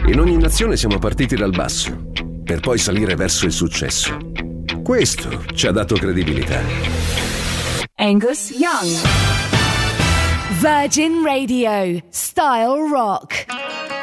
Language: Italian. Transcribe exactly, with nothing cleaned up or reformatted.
In ogni nazione siamo partiti dal basso, per poi salire verso il successo. Questo ci ha dato credibilità. Angus Young. Virgin Radio. Style Rock.